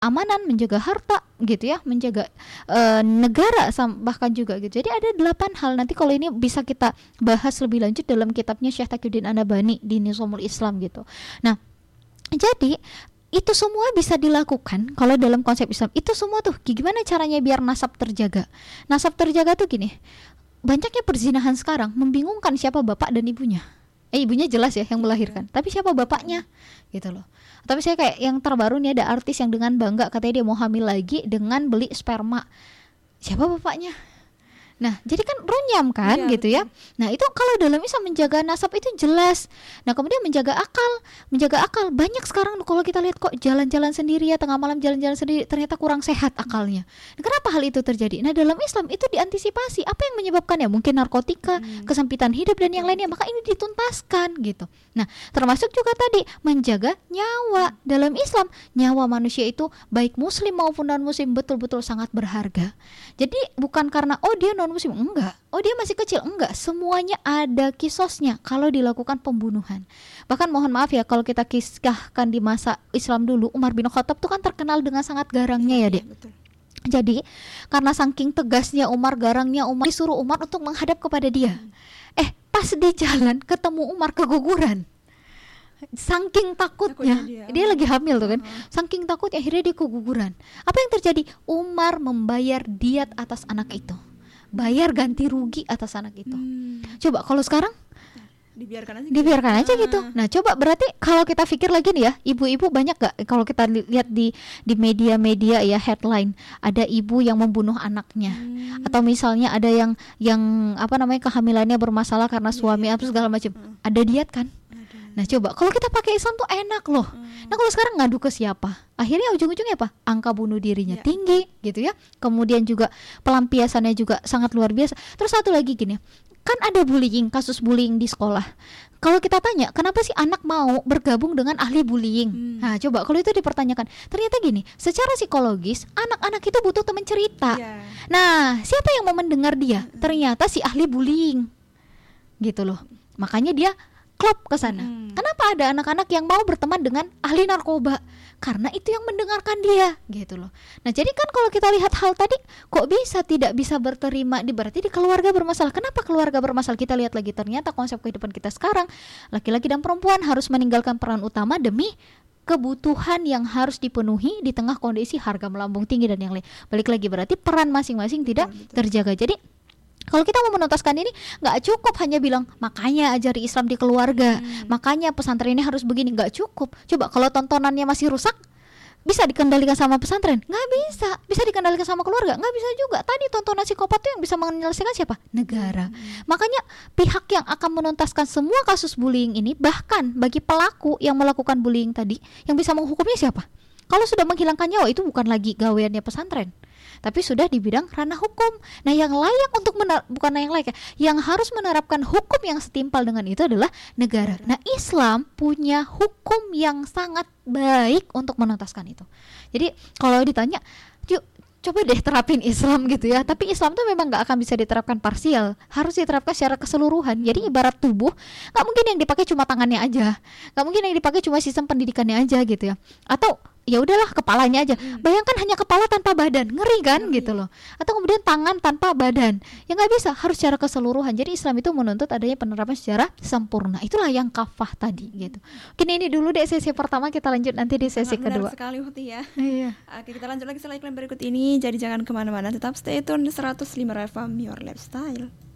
keamanan, menjaga harta gitu ya, menjaga negara bahkan juga gitu. Jadi ada 8 hal, nanti kalau ini bisa kita bahas lebih lanjut dalam kitabnya Syekh Taqiyuddin An-Nabhani di Nizamul Islam gitu. Nah, jadi itu semua bisa dilakukan kalau dalam konsep Islam. Itu semua tuh gimana caranya biar nasab terjaga. Nasab terjaga tuh gini, banyaknya perzinahan sekarang membingungkan siapa bapak dan ibunya. Ibunya jelas ya yang melahirkan, tapi siapa bapaknya gitu loh. Tapi saya kayak yang terbaru nih, ada artis yang dengan bangga katanya dia mau hamil lagi dengan beli sperma. Siapa bapaknya? Nah, jadi kan runyam kan gitu ya. Nah, itu kalau dalam Islam menjaga nasab itu jelas. Nah, kemudian menjaga akal banyak sekarang kalau kita lihat kok jalan-jalan sendiri ya, tengah malam jalan-jalan sendiri, ternyata kurang sehat akalnya. Nah, kenapa hal itu terjadi? Nah, dalam Islam itu diantisipasi. Apa yang menyebabkannya? Mungkin narkotika, kesempitan hidup dan yang lainnya, maka ini dituntaskan gitu. Nah, termasuk juga tadi menjaga nyawa. Dalam Islam, nyawa manusia itu baik muslim maupun non muslim betul-betul sangat berharga. Jadi bukan karena dia non muslim, enggak, dia masih kecil, enggak, semuanya ada kisosnya kalau dilakukan pembunuhan. Bahkan mohon maaf ya, kalau kita kisahkan di masa Islam dulu, Umar bin Khattab tuh kan terkenal dengan sangat garangnya ya dia. Betul. Jadi karena saking tegasnya Umar, garangnya Umar, disuruh Umar untuk menghadap kepada dia. Pas di jalan ketemu Umar keguguran. Saking takutnya dia lagi hamil tuh kan, saking takutnya akhirnya dia keguguran. Apa yang terjadi? Umar membayar diat atas anak itu, bayar ganti rugi atas anak itu. Coba kalau sekarang dibiarkan aja gitu. Nah, coba berarti kalau kita pikir lagi nih ya, ibu-ibu banyak gak kalau kita lihat di media-media ya, headline ada ibu yang membunuh anaknya, atau misalnya ada yang apa namanya, kehamilannya bermasalah karena suami apa segala macam, ada diat kan. Nah, coba kalau kita pakai Islam tuh enak loh. Nah, kalau sekarang ngadu ke siapa? Akhirnya ujung-ujungnya apa? Angka bunuh dirinya tinggi gitu ya. Kemudian juga pelampiasannya juga sangat luar biasa. Terus satu lagi gini, kan ada bullying, kasus bullying di sekolah. Kalau kita tanya, kenapa sih anak mau bergabung dengan ahli bullying? Nah, coba kalau itu dipertanyakan, ternyata gini, secara psikologis anak-anak itu butuh teman cerita. Nah, siapa yang mau mendengar dia? Ternyata si ahli bullying gitu loh. Makanya dia klop ke sana. Kenapa ada anak-anak yang mau berteman dengan ahli narkoba? Karena itu yang mendengarkan dia gitu loh. Nah, jadi kan kalau kita lihat hal tadi, kok bisa tidak bisa berterima, berarti di keluarga bermasalah. Kenapa keluarga bermasalah? Kita lihat lagi, ternyata konsep kehidupan kita sekarang, laki-laki dan perempuan harus meninggalkan peran utama demi kebutuhan yang harus dipenuhi di tengah kondisi harga melambung tinggi dan yang lain. Balik lagi, berarti peran masing-masing tidak terjaga. Jadi kalau kita mau menuntaskan ini, nggak cukup hanya bilang makanya ajari Islam di keluarga, makanya pesantren ini harus begini, nggak cukup. Coba kalau tontonannya masih rusak, bisa dikendalikan sama pesantren? Nggak bisa. Bisa dikendalikan sama keluarga? Nggak bisa juga. Tadi tontonan psikopat itu yang bisa menyelesaikan siapa? Negara. Makanya pihak yang akan menuntaskan semua kasus bullying ini, bahkan bagi pelaku yang melakukan bullying tadi, yang bisa menghukumnya siapa? Kalau sudah menghilangkan nyawa, itu bukan lagi gaweannya pesantren, tapi sudah di bidang ranah hukum. Nah, yang layak untuk bukan yang layak ya, yang harus menerapkan hukum yang setimpal dengan itu adalah negara. Nah, Islam punya hukum yang sangat baik untuk menuntaskan itu. Jadi kalau ditanya, yuk coba deh terapin Islam gitu ya. Tapi Islam tuh memang gak akan bisa diterapkan parsial, harus diterapkan secara keseluruhan. Jadi ibarat tubuh, gak mungkin yang dipakai cuma tangannya aja, gak mungkin yang dipakai cuma sistem pendidikannya aja gitu ya. Atau ya udahlah kepalanya aja. Bayangkan hanya kepala tanpa badan, ngeri kan gitu loh. Atau kemudian tangan tanpa badan, ya nggak bisa, harus secara keseluruhan. Jadi Islam itu menuntut adanya penerapan secara sempurna. Itulah yang kafah tadi gitu. Mungkin ini dulu deh sesi pertama, kita lanjut nanti di sesi kedua. Benar sekali Huti ya. Iya. Oke, kita lanjut lagi setelah iklan berikut ini. Jadi jangan kemana-mana, tetap stay tune di 105 FM Your Lifestyle.